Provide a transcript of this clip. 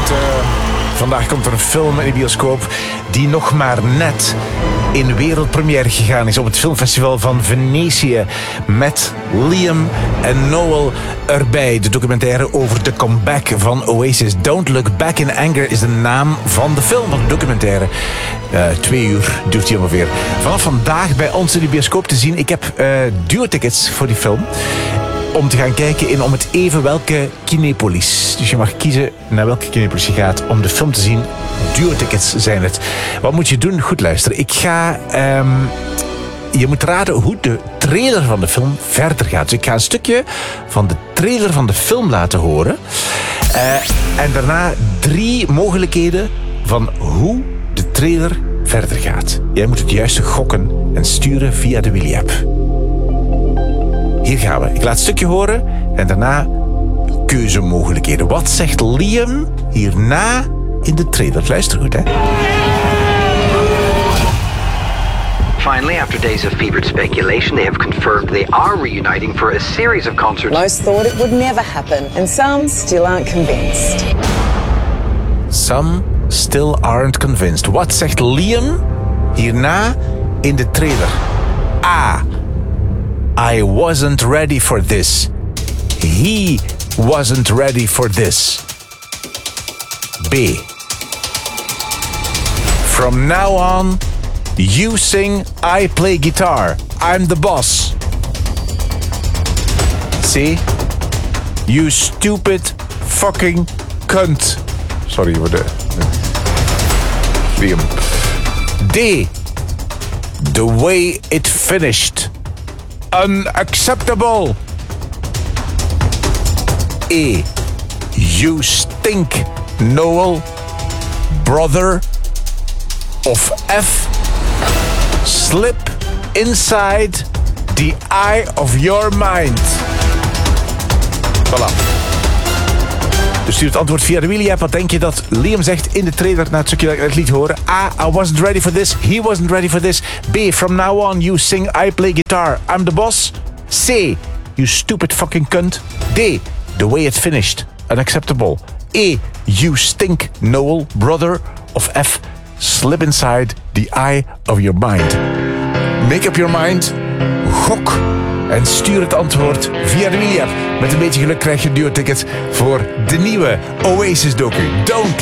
Vandaag komt er een film in de bioscoop die nog maar net in wereldpremière gegaan is op het filmfestival van Venetië. Met Liam en Noel erbij. De documentaire over de comeback van Oasis. Don't Look Back in Anger is de naam van de film, van de documentaire. 2 uur duurt die ongeveer. Vanaf vandaag bij ons in de bioscoop te zien. Ik heb duurtickets voor die film. Om te gaan kijken om het even welke Kinepolis. Dus je mag kiezen naar welke Kinepolis je gaat om de film te zien. Duurtickets zijn het. Wat moet je doen? Goed luisteren. Je moet raden hoe de trailer van de film verder gaat. Dus ik ga een stukje van de trailer van de film laten horen. En daarna 3 mogelijkheden van hoe de trailer verder gaat. Jij moet het juiste gokken en sturen via de Willy-app. Hier gaan we. Ik laat het stukje horen en daarna keuzemogelijkheden. Wat zegt Liam hierna in de trailer? Luister goed, hè. Finally, after days of fevered speculation, they have confirmed they are reuniting for a series of concerts. Most thought it would never happen, and some still aren't convinced. Some still aren't convinced. Wat zegt Liam hierna in de trailer? A. I wasn't ready for this. He wasn't ready for this. B. From now on, you sing, I play guitar. I'm the boss. C. You stupid fucking cunt. Sorry voor de... Liam. D. The way it finished. Unacceptable. E. You stink, Noel. Brother. Of F. Slip inside the eye of your mind. Voilà. Dus stuur het antwoord via de Willy-app. Wat denk je dat Liam zegt in de trailer na het stukje dat ik net liet horen? A. I wasn't ready for this. He wasn't ready for this. B. From now on you sing, I play guitar. I'm the boss. C. You stupid fucking cunt. D. The way it finished. Unacceptable. E. You stink, Noel. Brother. Of F. Slip inside the eye of your mind. Make up your mind. Gok. En stuur het antwoord via de Willy-app. Met een beetje geluk krijg je een duurticket voor de nieuwe Oasis docu. Don't